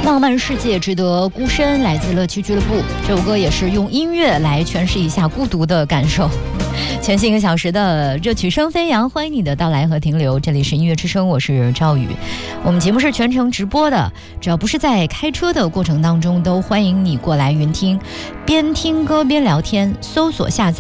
浪漫世界值得孤身，来自乐趣俱乐部。这首歌也是用音乐来诠释一下孤独的感受。全新1个小时的热曲声飞扬，欢迎你的到来和停留。这里是音乐之声，我是赵宇。我们节目是全程直播的，只要不是在开车的过程当中，都欢迎你过来云听，边听歌边聊天。搜索下载